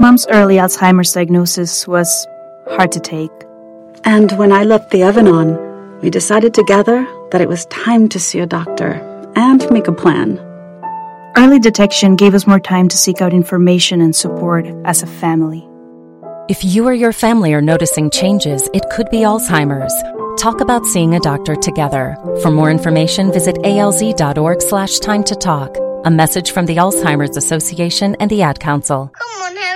Mom's early Alzheimer's diagnosis was hard to take. And when I left the oven on, we decided together that it was time to see a doctor and make a plan. Early detection gave us more time to seek out information and support as a family. If you or your family are noticing changes, it could be Alzheimer's. Talk about seeing a doctor together. For more information, visit alz.org/time to talk. A message from the Alzheimer's Association and the Ad Council. Come on,